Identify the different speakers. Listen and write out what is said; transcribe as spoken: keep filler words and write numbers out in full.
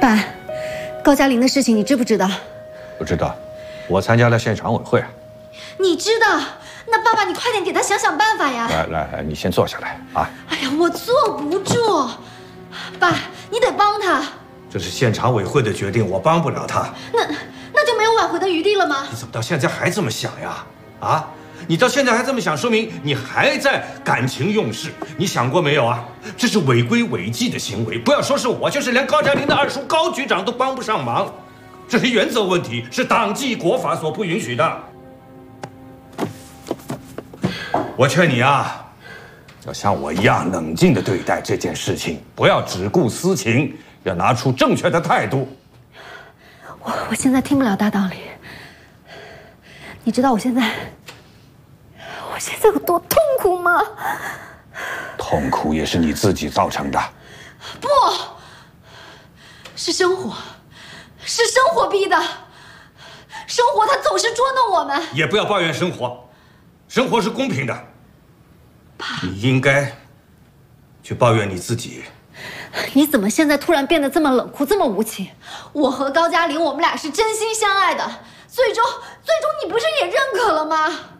Speaker 1: 爸，高嘉玲的事情你知不知道？
Speaker 2: 不知道，我参加了县常委会。
Speaker 1: 你知道？那爸爸，你快点给他想想办法呀！
Speaker 2: 来来来，你先坐下来啊！
Speaker 1: 哎呀，我坐不住，爸，你得帮他。
Speaker 2: 这是县常委会的决定，我帮不了他。
Speaker 1: 那那就没有挽回的余地了吗？
Speaker 2: 你怎么到现在还这么想呀？啊？ 你到现在还这么想，说明你还在感情用事。你想过没有啊？这是违规违纪的行为，不要说是我，就是连高嘉玲的二叔高局长都帮不上忙。这是原则问题，是党纪国法所不允许的。我劝你啊，要像我一样冷静地对待这件事情，不要只顾私情，要拿出正确的态度。
Speaker 1: 我我现在听不了大道理，你知道我现在。 我现在有多痛苦吗？
Speaker 2: 痛苦也是你自己造成的。
Speaker 1: 不，是生活，是生活逼的。生活它总是捉弄我们。
Speaker 2: 也不要抱怨生活，生活是公平的。爸，你应该去抱怨你自己。
Speaker 1: 你怎么现在突然变得这么冷酷，这么无情？我和高嘉玲，我们俩是真心相爱的，最终，最终你不是也认可了吗？